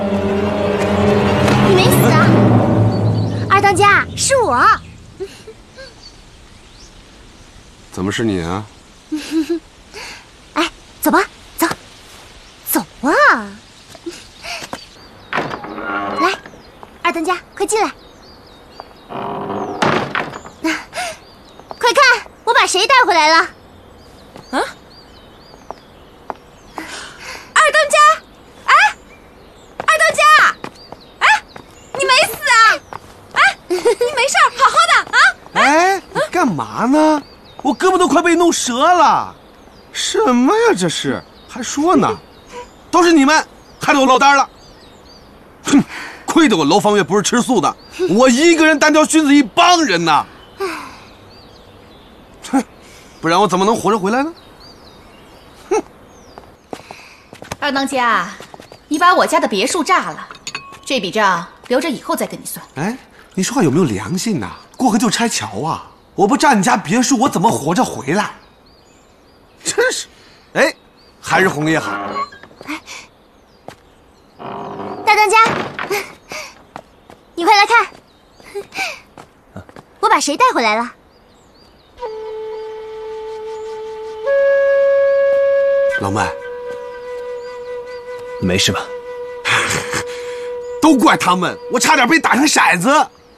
你没死啊！二当家，是我。 怎么是你啊？ 哎，走吧，走，走啊！来，二当家，快进来！快看，我把谁带回来了？ 啊！二当家，哎，二当家，哎，你没死啊？哎，你没事，好好的啊？ 哎，你干嘛呢？我胳膊都快被弄折了。什么呀这是？还说呢，都是你们害得我落单了。哼，亏得我楼房月不是吃素的，我一个人单挑熏死一帮人呐。哼，不然我怎么能活着回来呢？ 二当家，你把我家的别墅炸了，这笔账留着以后再跟你算。 哎，你说话有没有良心呐？过河就拆桥啊！我不炸你家别墅，我怎么活着回来？真是，哎，还是红叶好。 大当家，你快来看，我把谁带回来了？ 老麦， 你没事吧？ 都怪他们，我差点被打成骰子。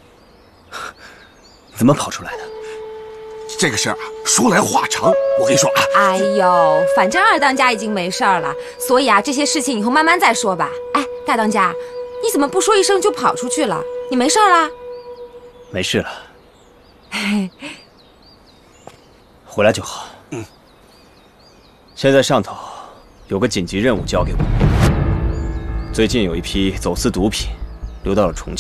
怎么跑出来的？ 这个事儿啊，说来话长。我跟你说啊， 哎呦，反正二当家已经没事儿了，所以啊，这些事情以后慢慢再说吧。哎，大当家，你怎么不说一声就跑出去了？你没事儿啦？ 没事了，回来就好。 嗯。 现在上头有个紧急任务交给我，最近有一批走私毒品流到了重庆。